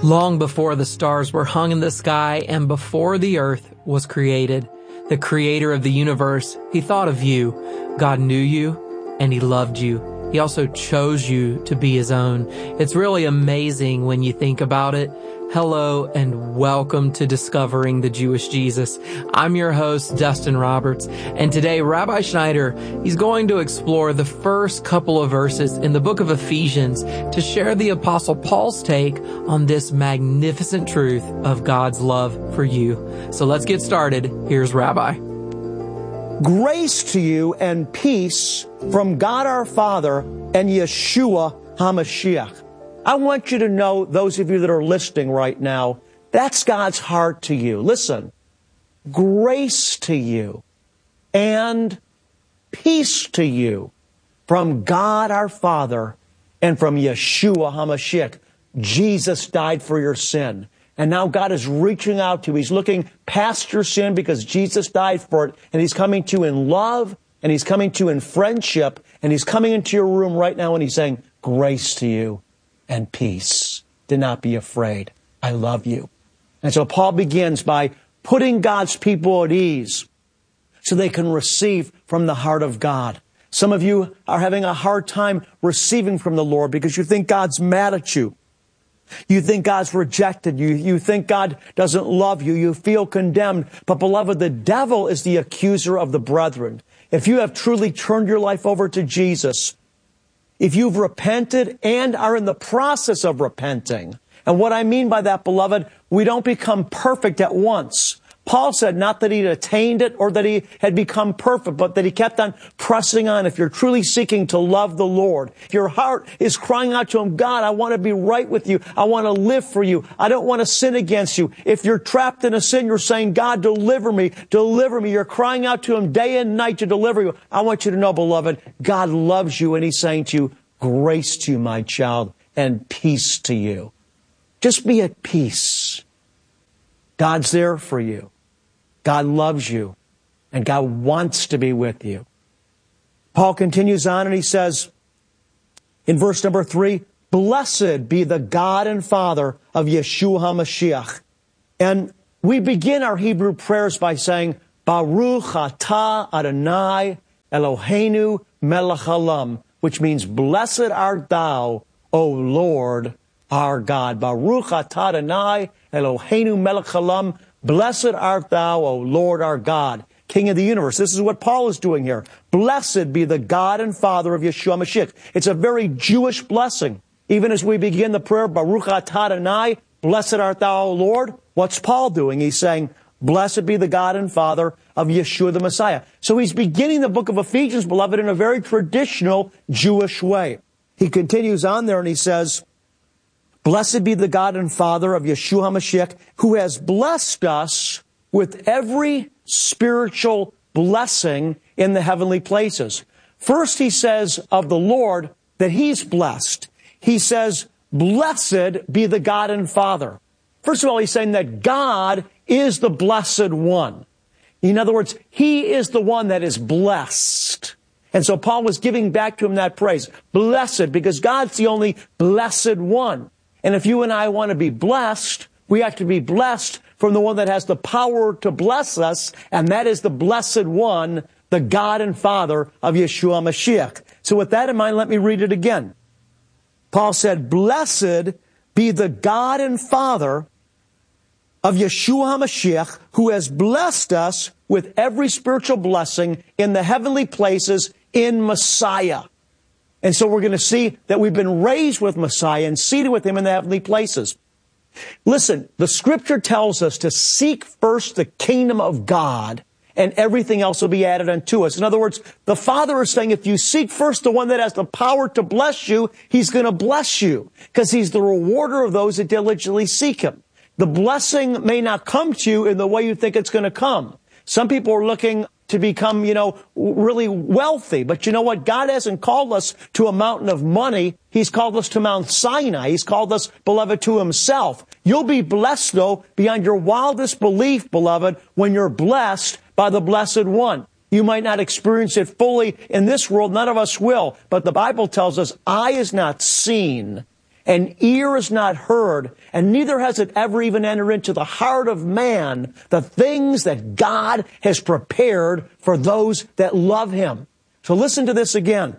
Long before the stars were hung in the sky and before the earth was created, the creator of the universe, he thought of you. God knew you and he loved you. He also chose you to be his own. It's really amazing when you think about it. Hello and welcome to Discovering the Jewish Jesus. I'm your host, Dustin Roberts, and today Rabbi Schneider, he's going to explore the first couple of verses in the book of Ephesians to share the Apostle Paul's take on this magnificent truth of God's love for you. So let's get started. Here's Rabbi. Grace to you and peace from God our Father and Yeshua HaMashiach. I want you to know, those of you that are listening right now, that's God's heart to you. Listen, grace to you and peace to you from God our Father and from Yeshua HaMashiach. Jesus died for your sin. And now God is reaching out to you. He's looking past your sin because Jesus died for it. And He's coming to you in love, and He's coming to you in friendship, and He's coming into your room right now and He's saying, grace to you and peace. Do not be afraid. I love you. And so Paul begins by putting God's people at ease so they can receive from the heart of God. Some of you are having a hard time receiving from the Lord because you think God's mad at you. You think God's rejected you. You think God doesn't love you. You feel condemned. But beloved, the devil is the accuser of the brethren. If you have truly turned your life over to Jesus, if you've repented and are in the process of repenting, and what I mean by that, beloved, we don't become perfect at once. Paul said not that he'd attained it or that he had become perfect, but that he kept on pressing on. If you're truly seeking to love the Lord, if your heart is crying out to Him, God, I want to be right with you. I want to live for you. I don't want to sin against you. If you're trapped in a sin, you're saying, God, deliver me, deliver me. You're crying out to Him day and night to deliver you. I want you to know, beloved, God loves you, and He's saying to you, grace to you, my child, and peace to you. Just be at peace. God's there for you. God loves you, and God wants to be with you. Paul continues on and he says in verse number 3, blessed be the God and Father of Yeshua HaMashiach. And we begin our Hebrew prayers by saying, Baruch atah Adonai Eloheinu melech haolam, which means blessed art thou, O Lord, our God. Baruch atah Adonai Eloheinu melech haolam. Blessed art thou, O Lord our God, King of the universe. This is what Paul is doing here. Blessed be the God and Father of Yeshua HaMashiach. It's a very Jewish blessing. Even as we begin the prayer, Baruch atah Adonai, blessed art thou, O Lord. What's Paul doing? He's saying, blessed be the God and Father of Yeshua the Messiah. So he's beginning the book of Ephesians, beloved, in a very traditional Jewish way. He continues on there and he says, blessed be the God and Father of Yeshua HaMashiach, who has blessed us with every spiritual blessing in the heavenly places. First, he says of the Lord that He's blessed. He says, blessed be the God and Father. First of all, he's saying that God is the blessed one. In other words, He is the one that is blessed. And so Paul was giving back to him that praise. Blessed, because God's the only blessed one. And if you and I want to be blessed, we have to be blessed from the one that has the power to bless us, and that is the blessed one, the God and Father of Yeshua HaMashiach. So with that in mind, let me read it again. Paul said, blessed be the God and Father of Yeshua HaMashiach, who has blessed us with every spiritual blessing in the heavenly places in Messiah. And so we're going to see that we've been raised with Messiah and seated with Him in the heavenly places. Listen, the Scripture tells us to seek first the kingdom of God, and everything else will be added unto us. In other words, the Father is saying, if you seek first the one that has the power to bless you, He's going to bless you, because He's the rewarder of those that diligently seek Him. The blessing may not come to you in the way you think it's going to come. Some people are looking to become, really wealthy. But you know what? God hasn't called us to a mountain of money. He's called us to Mount Sinai. He's called us, beloved, to Himself. You'll be blessed, though, beyond your wildest belief, beloved, when you're blessed by the Blessed One. You might not experience it fully in this world. None of us will. But the Bible tells us, eye is not seen and ear has not heard, and neither has it ever even entered into the heart of man, the things that God has prepared for those that love Him. So listen to this again.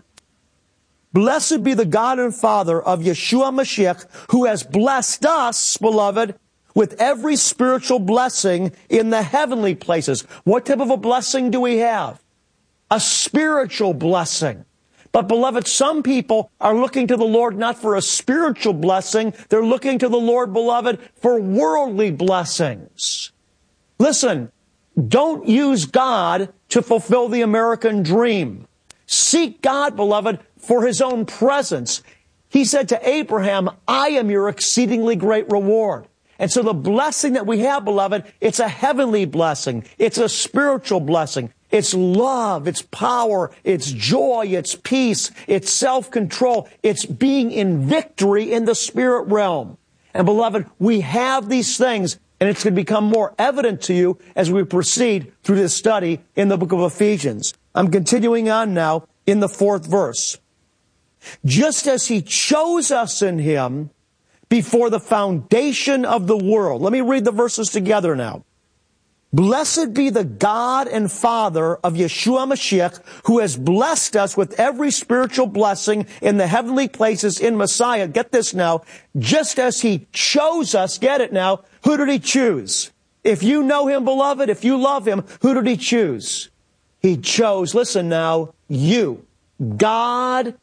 Blessed be the God and Father of Yeshua Mashiach, who has blessed us, beloved, with every spiritual blessing in the heavenly places. What type of a blessing do we have? A spiritual blessing. But beloved, some people are looking to the Lord not for a spiritual blessing. They're looking to the Lord, beloved, for worldly blessings. Listen, don't use God to fulfill the American dream. Seek God, beloved, for His own presence. He said to Abraham, I am your exceedingly great reward. And so the blessing that we have, beloved, it's a heavenly blessing. It's a spiritual blessing. It's love, it's power, it's joy, it's peace, it's self-control. It's being in victory in the spirit realm. And beloved, we have these things, and it's going to become more evident to you as we proceed through this study in the book of Ephesians. I'm continuing on now in the 4th verse. Just as He chose us in Him before the foundation of the world. Let me read the verses together now. Blessed be the God and Father of Yeshua Mashiach, who has blessed us with every spiritual blessing in the heavenly places in Messiah. Get this now. Just as He chose us, get it now, who did He choose? If you know Him, beloved, if you love Him, who did He choose? He chose, listen now, you. God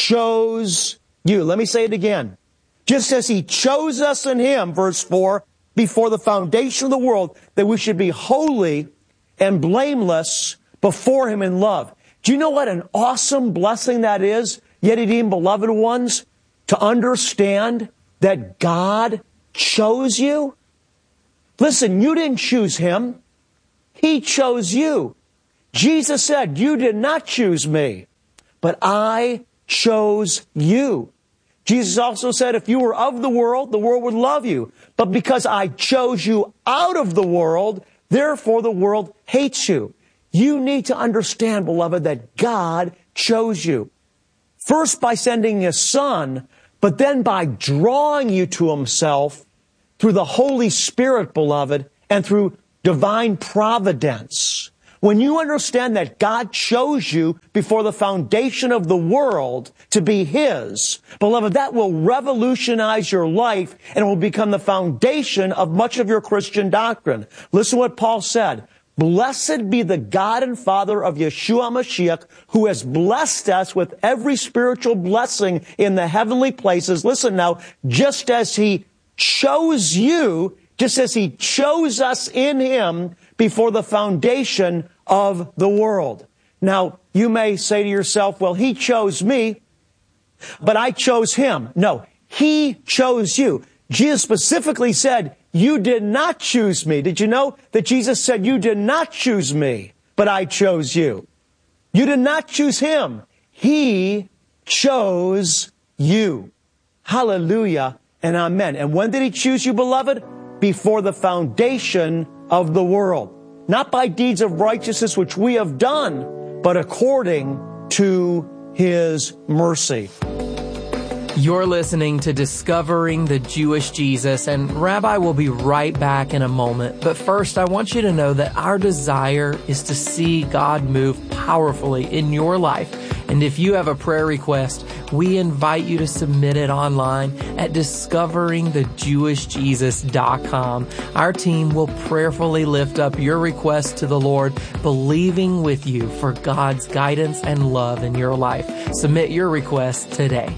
chose you. Let me say it again. Just as He chose us in Him, verse 4, before the foundation of the world, that we should be holy and blameless before Him in love. Do you know what an awesome blessing that is, yet redeemed beloved ones, to understand that God chose you? Listen, you didn't choose Him. He chose you. Jesus said, you did not choose me, but I chose you. Jesus also said, if you were of the world would love you. But because I chose you out of the world, therefore the world hates you. You need to understand, beloved, that God chose you. First by sending His Son, but then by drawing you to Himself through the Holy Spirit, beloved, and through divine providence. When you understand that God chose you before the foundation of the world to be His, beloved, that will revolutionize your life and it will become the foundation of much of your Christian doctrine. Listen to what Paul said. Blessed be the God and Father of Yeshua Mashiach, who has blessed us with every spiritual blessing in the heavenly places. Listen now, just as He chose you, just as He chose us in Him before the foundation of the world. Now, you may say to yourself, well, He chose me, but I chose Him. No, He chose you. Jesus specifically said, you did not choose me. Did you know that Jesus said, you did not choose me, but I chose you? You did not choose Him. He chose you. Hallelujah and amen. And when did He choose you, beloved? Before the foundation of the world. Not by deeds of righteousness which we have done, but according to His mercy. You're listening to Discovering the Jewish Jesus, and Rabbi will be right back in a moment. But first, I want you to know that our desire is to see God move powerfully in your life. And if you have a prayer request, we invite you to submit it online at discoveringthejewishjesus.com. Our team will prayerfully lift up your request to the Lord, believing with you for God's guidance and love in your life. Submit your request today.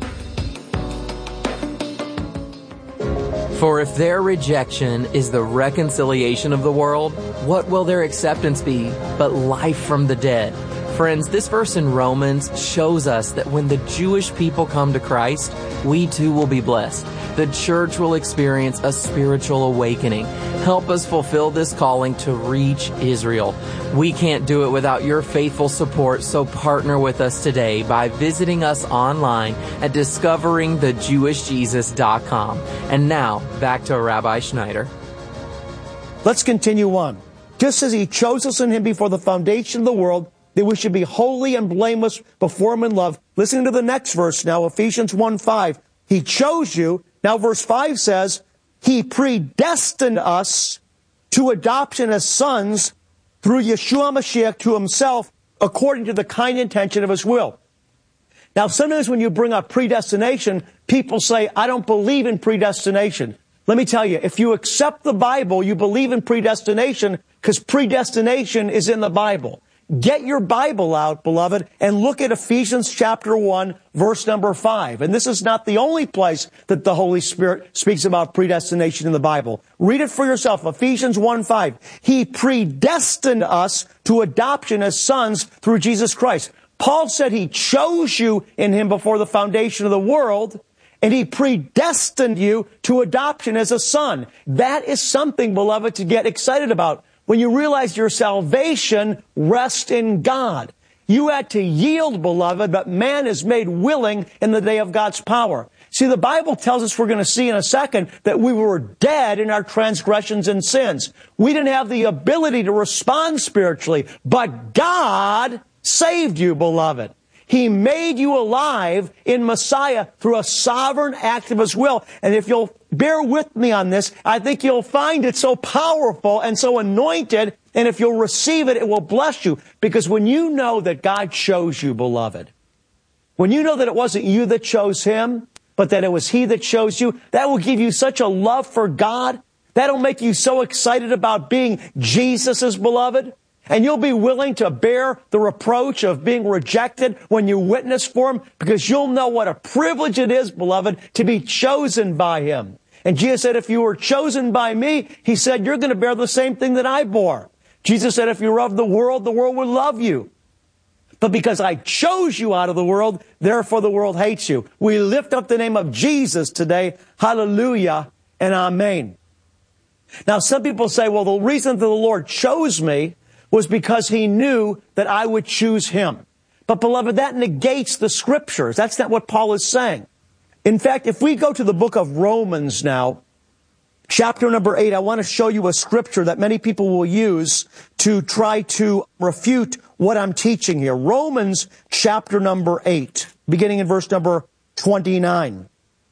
For if their rejection is the reconciliation of the world, what will their acceptance be but life from the dead? Friends, this verse in Romans shows us that when the Jewish people come to Christ, we too will be blessed. The church will experience a spiritual awakening. Help us fulfill this calling to reach Israel. We can't do it without your faithful support, so partner with us today by visiting us online at discoveringthejewishjesus.com. And now, back to Rabbi Schneider. Let's continue on. Just as He chose us in Him before the foundation of the world, that we should be holy and blameless before Him in love. Listen to the next verse now, Ephesians 1:5. He chose you. Now verse 5 says, He predestined us to adoption as sons through Yeshua Mashiach to Himself, according to the kind intention of His will. Now, sometimes when you bring up predestination, people say, I don't believe in predestination. Let me tell you, if you accept the Bible, you believe in predestination because predestination is in the Bible. Get your Bible out, beloved, and look at Ephesians chapter 1, verse number 5. And this is not the only place that the Holy Spirit speaks about predestination in the Bible. Read it for yourself. Ephesians 1:5. He predestined us to adoption as sons through Jesus Christ. Paul said He chose you in Him before the foundation of the world, and He predestined you to adoption as a son. That is something, beloved, to get excited about. When you realize your salvation rests in God. You had to yield, beloved, but man is made willing in the day of God's power. See, the Bible tells us, we're going to see in a second, that we were dead in our transgressions and sins. We didn't have the ability to respond spiritually, but God saved you, beloved. He made you alive in Messiah through a sovereign act of His will. And if you'll bear with me on this, I think you'll find it so powerful and so anointed. And if you'll receive it, it will bless you. Because when you know that God chose you, beloved, when you know that it wasn't you that chose Him, but that it was He that chose you, that will give you such a love for God. That'll make you so excited about being Jesus's beloved. And you'll be willing to bear the reproach of being rejected when you witness for Him, because you'll know what a privilege it is, beloved, to be chosen by Him. And Jesus said, if you were chosen by me, He said, you're going to bear the same thing that I bore. Jesus said, if you're of the world will love you. But because I chose you out of the world, therefore the world hates you. We lift up the name of Jesus today. Hallelujah and amen. Now, some people say, well, the reason that the Lord chose me was because He knew that I would choose Him. But beloved, that negates the Scriptures. That's not what Paul is saying. In fact, if we go to the book of Romans now, chapter number 8, I want to show you a scripture that many people will use to try to refute what I'm teaching here. Romans chapter number 8, beginning in verse number 29.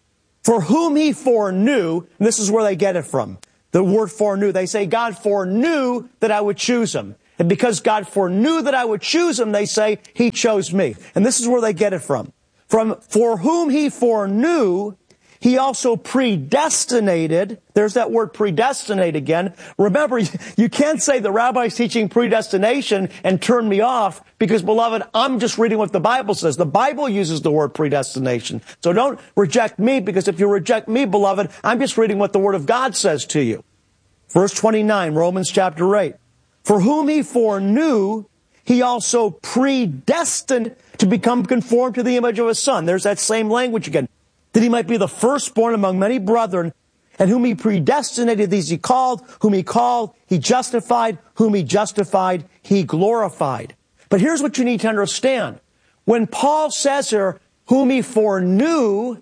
For whom He foreknew, and this is where they get it from, the word foreknew. They say, God foreknew that I would choose Him. And because God foreknew that I would choose Him, they say, He chose me. And this is where they get it from. For whom He foreknew, He also predestinated. There's that word predestinate again. Remember, you can't say the rabbi's teaching predestination and turn me off, because, beloved, I'm just reading what the Bible says. The Bible uses the word predestination. So don't reject me, because if you reject me, beloved, I'm just reading what the Word of God says to you. Verse 29, Romans chapter 8. For whom He foreknew, He also predestined to become conformed to the image of His Son. There's that same language again. That He might be the firstborn among many brethren, and whom He predestinated, these He called, whom He called, He justified, whom He justified, He glorified. But here's what you need to understand. When Paul says here, whom He foreknew,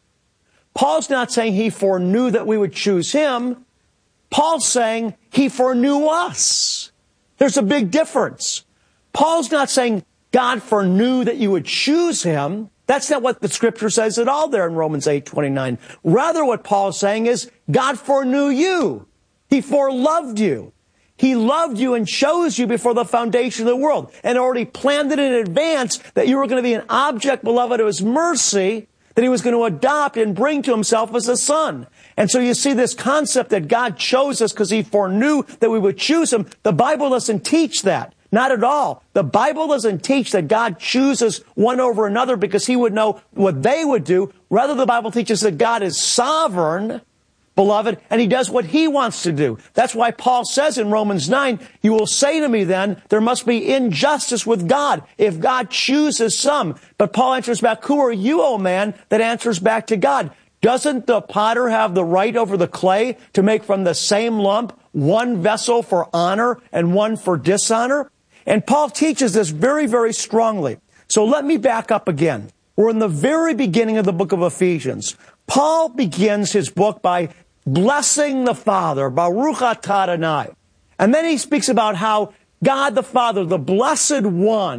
Paul's not saying He foreknew that we would choose Him. Paul's saying He foreknew us. There's a big difference. Paul's not saying God foreknew that you would choose Him. That's not what the Scripture says at all there in Romans 8:29. Rather, what Paul's saying is God foreknew you. He foreloved you. He loved you and chose you before the foundation of the world, and already planned it in advance that you were going to be an object, beloved, of His mercy, that He was going to adopt and bring to Himself as a son. And so you see this concept that God chose us because He foreknew that we would choose Him. The Bible doesn't teach that. Not at all. The Bible doesn't teach that God chooses one over another because He would know what they would do. Rather, the Bible teaches that God is sovereign, beloved, and He does what He wants to do. That's why Paul says in Romans 9, you will say to me then, there must be injustice with God if God chooses some. But Paul answers back, who are you, O man, that answers back to God? Doesn't the potter have the right over the clay to make from the same lump one vessel for honor and one for dishonor? And Paul teaches this very, very strongly. So let me back up again. We're in the very beginning of the book of Ephesians. Paul begins his book by blessing the Father, Baruch atah Adonai. And then he speaks about how God the Father, the Blessed One,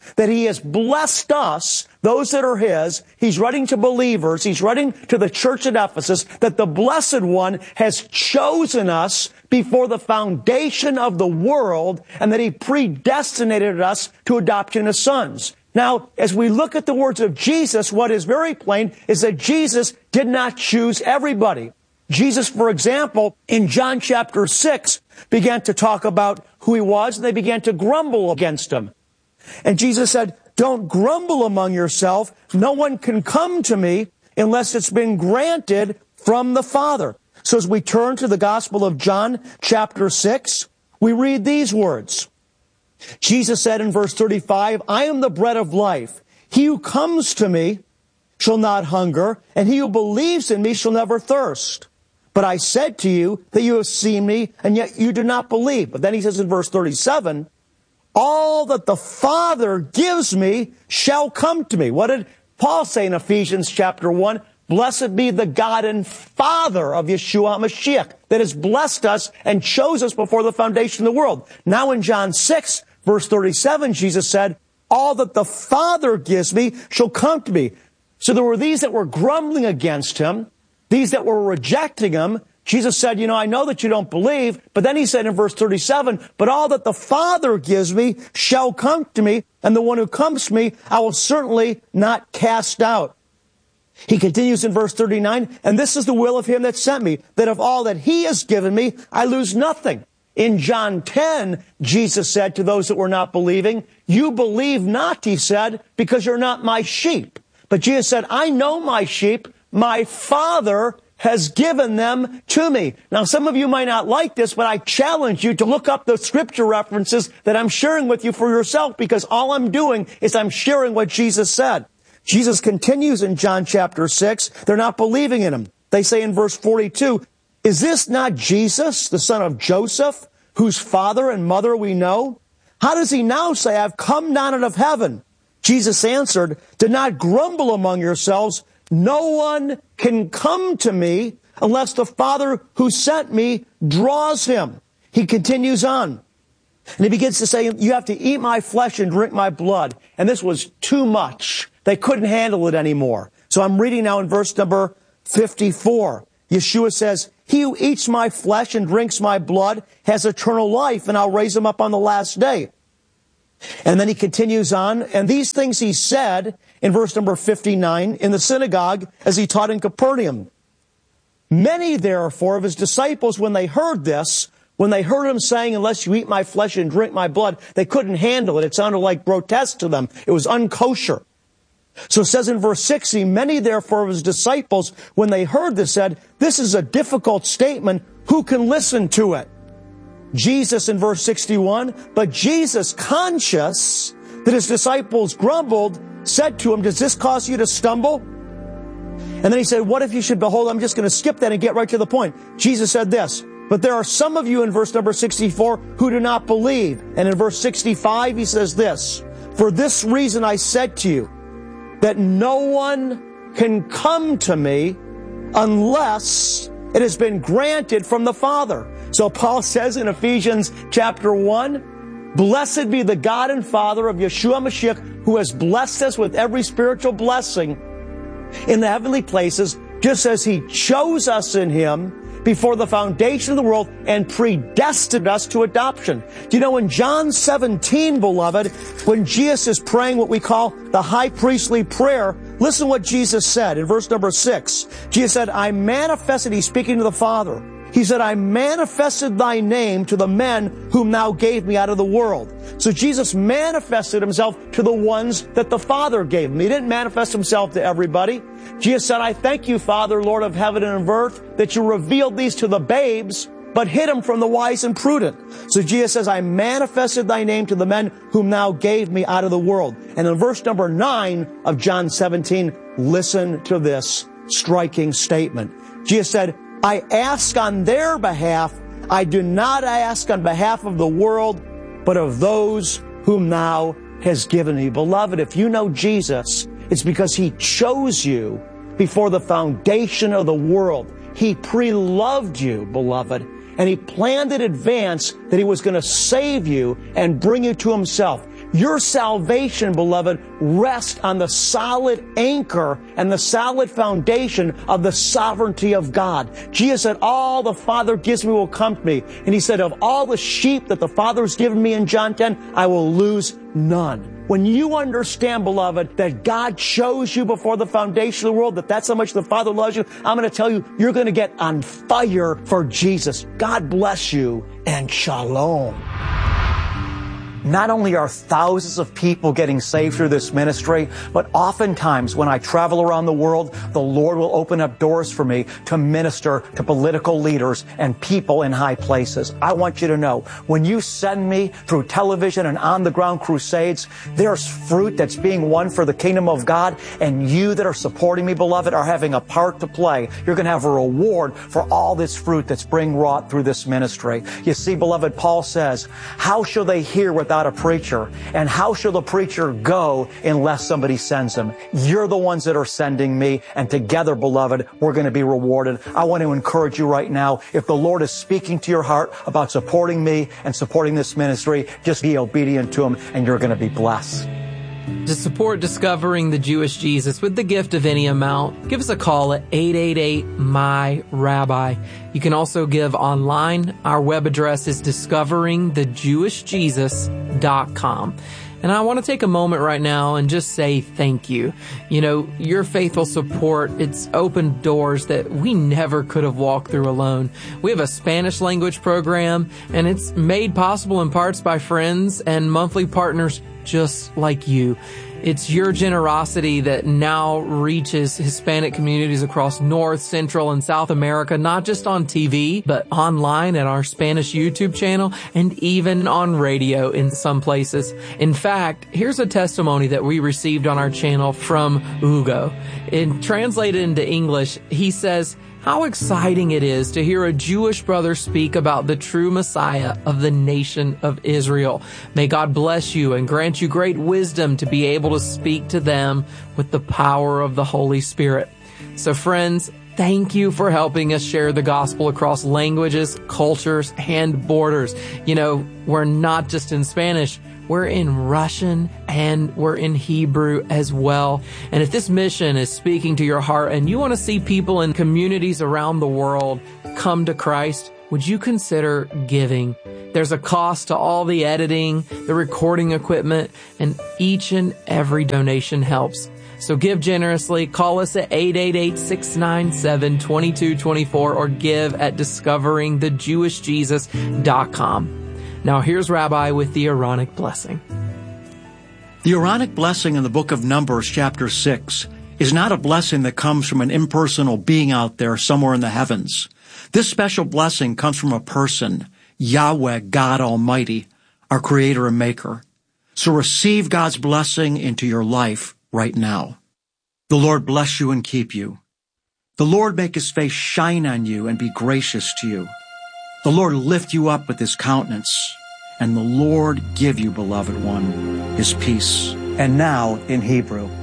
that he has blessed us, those that are his. He's writing to believers. He's writing to the church at Ephesus that the Blessed One has chosen us before the foundation of the world and that he predestinated us to adoption as sons. Now, as we look at the words of Jesus, what is very plain is that Jesus did not choose everybody. Jesus, for example, in John chapter 6, began to talk about who he was, and they began to grumble against him. And Jesus said, don't grumble among yourself. No one can come to me unless it's been granted from the Father. So as we turn to the Gospel of John chapter 6, we read these words. Jesus said in verse 35, I am the bread of life. He who comes to me shall not hunger, and he who believes in me shall never thirst. But I said to you that you have seen me, and yet you do not believe. But then he says in verse 37, all that the Father gives me shall come to me. What did Paul say in Ephesians chapter 1? Blessed be the God and Father of Yeshua HaMashiach that has blessed us and chose us before the foundation of the world. Now in John 6, verse 37, Jesus said, all that the Father gives me shall come to me. So there were these that were grumbling against him, these that were rejecting him. Jesus said, I know that you don't believe, but then he said in verse 37, but all that the Father gives me shall come to me, and the one who comes to me I will certainly not cast out. He continues in verse 39, and this is the will of him that sent me, that of all that he has given me, I lose nothing. In John 10, Jesus said to those that were not believing, you believe not, he said, because you're not my sheep. But Jesus said, I know my sheep, my Father has given them to me. Now, some of you might not like this, but I challenge you to look up the scripture references that I'm sharing with you for yourself, because all I'm doing is I'm sharing what Jesus said. Jesus continues in John chapter 6. They're not believing in him. They say in verse 42, is this not Jesus, the son of Joseph, whose father and mother we know? How does he now say, I've come down out of heaven? Jesus answered, do not grumble among yourselves. No one can come to me unless the Father who sent me draws him. He continues on. And he begins to say, you have to eat my flesh and drink my blood. And this was too much. They couldn't handle it anymore. So I'm reading now in verse number 54. Yeshua says, he who eats my flesh and drinks my blood has eternal life, and I'll raise him up on the last day. And then he continues on, and these things he said in verse number 59 in the synagogue as he taught in Capernaum. Many, therefore, of his disciples, when they heard this, when they heard him saying, unless you eat my flesh and drink my blood, they couldn't handle it. It sounded like grotesque to them. It was unkosher. So it says in verse 60, many, therefore, of his disciples, when they heard this, said, this is a difficult statement. Who can listen to it? Jesus in verse 61, but Jesus, conscious that his disciples grumbled, said to him, does this cause you to stumble? And then he said, what if you should behold? I'm just going to skip that and get right to the point. Jesus said this, but there are some of you in verse number 64 who do not believe. And in verse 65, he says this, for this reason I said to you that no one can come to me unless it has been granted from the Father. So Paul says in Ephesians chapter 1, blessed be the God and Father of Yeshua HaMashiach, who has blessed us with every spiritual blessing in the heavenly places, just as he chose us in him before the foundation of the world and predestined us to adoption. Do you know in John 17, beloved, when Jesus is praying what we call the high priestly prayer, listen what Jesus said in verse number 6. Jesus said, I manifested, he's speaking to the Father. He said, I manifested thy name to the men whom thou gave me out of the world. So Jesus manifested himself to the ones that the Father gave him. He didn't manifest himself to everybody. Jesus said, I thank you, Father, Lord of heaven and of earth, that you revealed these to the babes, but hid them from the wise and prudent. So Jesus says, I manifested thy name to the men whom thou gave me out of the world. And in verse number 9 of John 17, listen to this striking statement. Jesus said, I ask on their behalf. I do not ask on behalf of the world, but of those whom thou hast given me. Beloved, if you know Jesus, it's because he chose you before the foundation of the world. He pre-loved you, beloved, and he planned in advance that he was going to save you and bring you to himself. Your salvation, beloved, rests on the solid anchor and the solid foundation of the sovereignty of God. Jesus said, all the Father gives me will come to me. And he said, of all the sheep that the Father has given me in John 10, I will lose none. When you understand, beloved, that God chose you before the foundation of the world, that's how much the Father loves you, I'm going to tell you, you're going to get on fire for Jesus. God bless you and shalom. Not only are thousands of people getting saved through this ministry, but oftentimes when I travel around the world, the Lord will open up doors for me to minister to political leaders and people in high places. I want you to know, when you send me through television and on-the-ground crusades, there's fruit that's being won for the kingdom of God, and you that are supporting me, beloved, are having a part to play. You're going to have a reward for all this fruit that's being wrought through this ministry. You see, beloved, Paul says, how shall they hear without a preacher? And how shall the preacher go unless somebody sends him? You're the ones that are sending me, and together, beloved, we're going to be rewarded. I want to encourage you right now, if the Lord is speaking to your heart about supporting me and supporting this ministry, just be obedient to him, and you're going to be blessed. To support Discovering the Jewish Jesus with the gift of any amount, give us a call at 888-MY-RABBI. You can also give online. Our web address is discoveringthejewishjesus.com. And I want to take a moment right now and just say thank you. You know, your faithful support, it's opened doors that we never could have walked through alone. We have a Spanish language program, and it's made possible in parts by friends and monthly partners just like you. It's your generosity that now reaches Hispanic communities across North, Central, and South America, not just on TV, but online at our Spanish YouTube channel and even on radio in some places. In fact, here's a testimony that we received on our channel from Hugo. Translated into English, he says, how exciting it is to hear a Jewish brother speak about the true Messiah of the nation of Israel. May God bless you and grant you great wisdom to be able to speak to them with the power of the Holy Spirit. So friends, thank you for helping us share the gospel across languages, cultures, and borders. You know, we're not just in Spanish. We're in Russian and we're in Hebrew as well. And if this mission is speaking to your heart and you want to see people in communities around the world come to Christ, would you consider giving? There's a cost to all the editing, the recording equipment, and each and every donation helps. So give generously. Call us at 888-697-2224 or give at discoveringthejewishjesus.com. Now here's Rabbi with the Aaronic blessing. The Aaronic blessing in the book of Numbers, chapter 6, is not a blessing that comes from an impersonal being out there somewhere in the heavens. This special blessing comes from a person, Yahweh, God Almighty, our Creator and Maker. So receive God's blessing into your life right now. The Lord bless you and keep you. The Lord make his face shine on you and be gracious to you. The Lord lift you up with his countenance, and the Lord give you, beloved one, his peace. And now in Hebrew.